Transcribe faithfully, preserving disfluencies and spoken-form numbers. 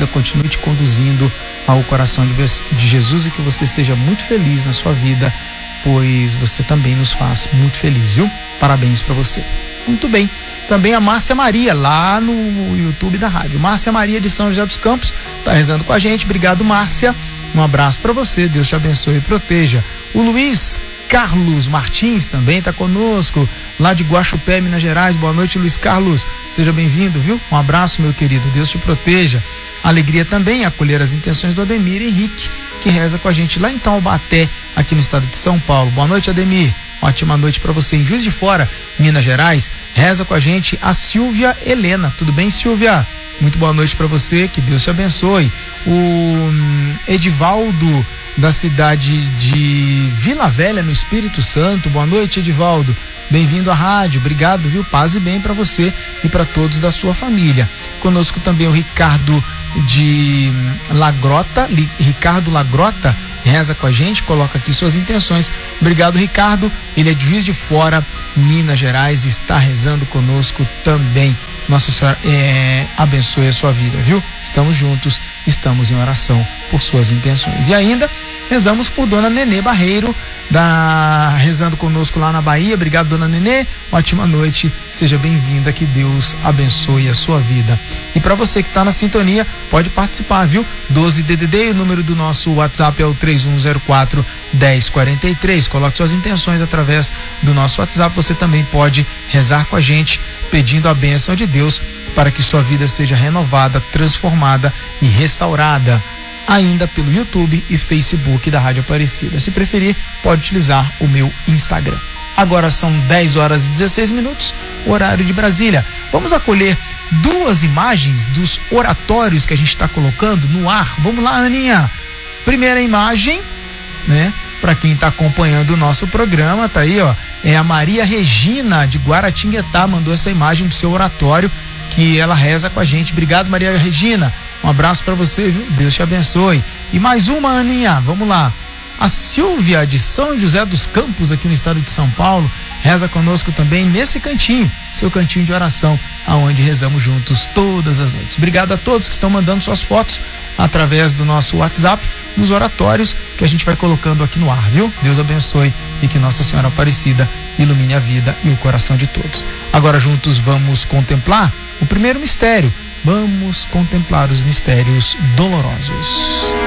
vida continue te conduzindo ao coração de, de Jesus e que você seja muito feliz na sua vida, pois você também nos faz muito feliz, viu? Parabéns para você. Muito bem. Também a Márcia Maria, lá no YouTube da rádio. Márcia Maria de São José dos Campos, tá rezando com a gente. Obrigado, Márcia. Um abraço para você. Deus te abençoe e proteja. O Luiz Carlos Martins também está conosco, lá de Guaxupé, Minas Gerais. Boa noite, Luiz Carlos. Seja bem-vindo, viu? Um abraço, meu querido. Deus te proteja. Alegria também acolher as intenções do Ademir Henrique, que reza com a gente lá em Taubaté, aqui no estado de São Paulo. Boa noite, Ademir. Ótima noite para você. Em Juiz de Fora, Minas Gerais, reza com a gente a Silvia Helena. Tudo bem, Silvia? Muito boa noite para você, que Deus te abençoe. O Edivaldo, da cidade de Vila Velha, no Espírito Santo. Boa noite, Edivaldo. Bem-vindo à rádio. Obrigado, viu? Paz e bem para você e para todos da sua família. Conosco também o Ricardo de Lagrota. Ricardo Lagrota reza com a gente, coloca aqui suas intenções. Obrigado, Ricardo. Ele é de Juiz de Fora, Minas Gerais, está rezando conosco também. Nossa Senhora é, abençoe a sua vida, viu? Estamos juntos, estamos em oração por suas intenções. E ainda rezamos por Dona Nenê Barreiro, da, rezando conosco lá na Bahia. Obrigado, Dona Nenê. Ótima noite, seja bem-vinda, que Deus abençoe a sua vida. E para você que está na sintonia, pode participar, viu? doze D D D, o número do nosso WhatsApp é o três um zero quatro, um zero quatro três. Coloque suas intenções através do nosso WhatsApp. Você também pode rezar com a gente, pedindo a bênção de Deus para que sua vida seja renovada, transformada e restaurada. Ainda pelo YouTube e Facebook da Rádio Aparecida. Se preferir, pode utilizar o meu Instagram. Agora são dez horas e dezesseis minutos, horário de Brasília. Vamos acolher duas imagens dos oratórios que a gente está colocando no ar. Vamos lá, Aninha. Primeira imagem, né? Para quem está acompanhando o nosso programa, tá aí, ó. É a Maria Regina de Guaratinguetá, mandou essa imagem do seu oratório, que ela reza com a gente. Obrigado, Maria Regina. Um abraço para você, viu? Deus te abençoe. E mais uma, Aninha, vamos lá. A Silvia de São José dos Campos, aqui no estado de São Paulo, reza conosco também nesse cantinho, seu cantinho de oração, aonde rezamos juntos todas as noites. Obrigado a todos que estão mandando suas fotos através do nosso WhatsApp, nos oratórios que a gente vai colocando aqui no ar, viu? Deus abençoe e que Nossa Senhora Aparecida ilumine a vida e o coração de todos. Agora juntos vamos contemplar o primeiro mistério. Vamos contemplar os mistérios dolorosos.